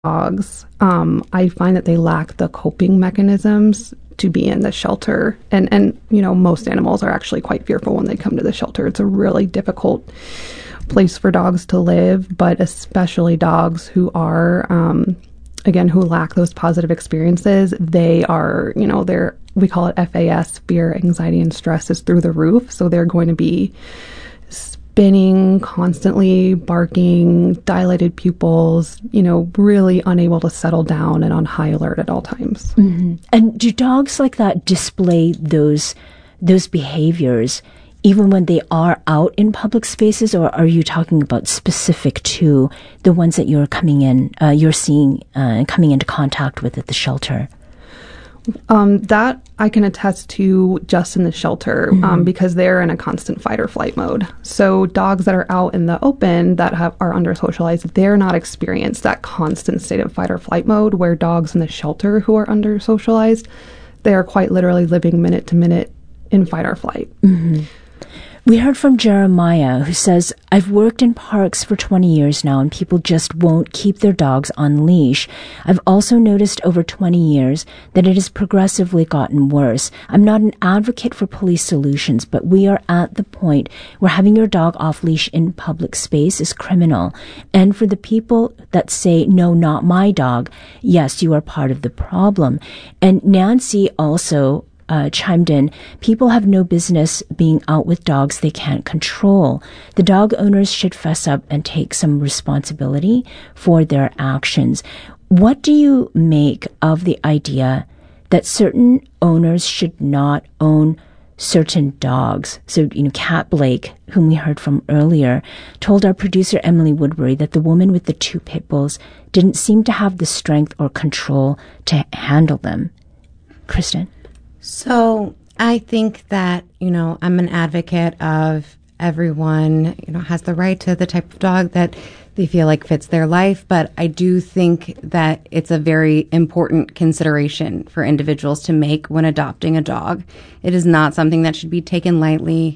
dogs, I find that they lack the coping mechanisms to be in the shelter. And most animals are actually quite fearful when they come to the shelter. It's a really difficult place for dogs to live, but especially dogs who are, who lack those positive experiences. They are, we call it FAS, fear, anxiety, and stress is through the roof. So they're going to be spinning constantly, barking, dilated pupils, really unable to settle down and on high alert at all times. Mm-hmm. And do dogs like that display those behaviors even when they are out in public spaces, or are you talking about specific to the ones that you're seeing and coming into contact with at the shelter? That I can attest to just in the shelter, because they're in a constant fight or flight mode. So dogs that are out in the open that are under socialized, they're not experienced that constant state of fight or flight mode, where dogs in the shelter who are under socialized, they are quite literally living minute to minute in fight or flight. Mm-hmm. We heard from Jeremiah, who says, I've worked in parks for 20 years now, and people just won't keep their dogs on leash. I've also noticed over 20 years that it has progressively gotten worse. I'm not an advocate for police solutions, but we are at the point where having your dog off leash in public space is criminal. And for the people that say, no, not my dog, yes, you are part of the problem. And Nancy also chimed in, people have no business being out with dogs they can't control. The dog owners should fess up and take some responsibility for their actions. What do you make of the idea that certain owners should not own certain dogs? So, Kat Blake, whom we heard from earlier, told our producer Emily Woodbury that the woman with the 2 pit bulls didn't seem to have the strength or control to handle them. Kristen? So I think that, I'm an advocate of everyone, has the right to the type of dog that they feel like fits their life. But I do think that it's a very important consideration for individuals to make when adopting a dog. It is not something that should be taken lightly.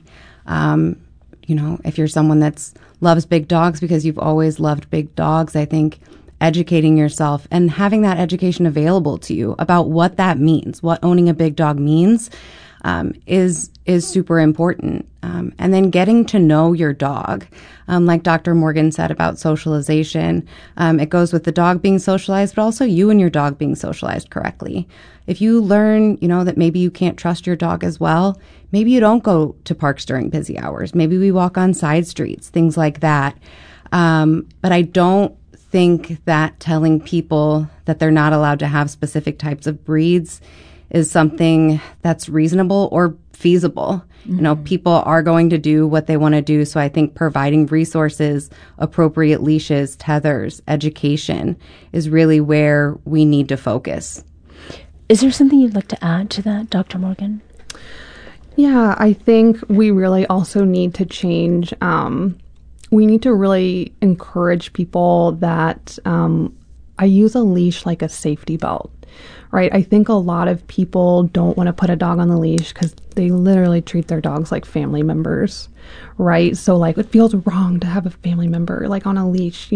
If you're someone that loves big dogs because you've always loved big dogs, I think educating yourself and having that education available to you about what that means, what owning a big dog means, is super important. And then getting to know your dog, like Dr. Morgan said about socialization, it goes with the dog being socialized, but also you and your dog being socialized correctly. If you learn, that maybe you can't trust your dog as well, maybe you don't go to parks during busy hours. Maybe we walk on side streets, things like that. But I don't think that telling people that they're not allowed to have specific types of breeds is something that's reasonable or feasible. Mm-hmm. People are going to do what they want to do. So I think providing resources, appropriate leashes, tethers, education is really where we need to focus. Is there something you'd like to add to that, Dr. Morgan? Yeah, I think we really also need to change. We need to really encourage people that I use a leash like a safety belt, right? I think a lot of people don't want to put a dog on the leash because they literally treat their dogs like family members, right? So it feels wrong to have a family member on a leash,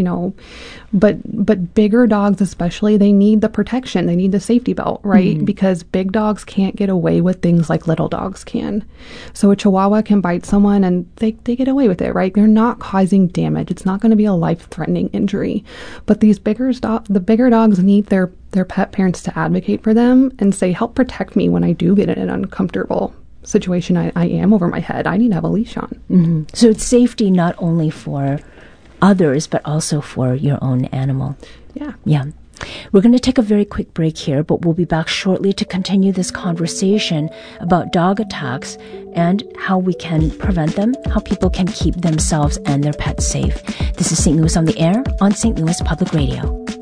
but bigger dogs especially, they need the protection. They need the safety belt, right? Mm-hmm. Because big dogs can't get away with things like little dogs can. So a Chihuahua can bite someone and they get away with it, right? They're not causing damage. It's not going to be a life-threatening injury. But the bigger dogs need their pet parents to advocate for them and say, help protect me when I do get in an uncomfortable situation I am over my head. I need to have a leash on. Mm-hmm. So it's safety not only for others, but also for your own animal. Yeah. We're going to take a very quick break here, but we'll be back shortly to continue this conversation about dog attacks and how we can prevent them, how people can keep themselves and their pets safe. This is St. Louis on the Air on St. Louis Public Radio.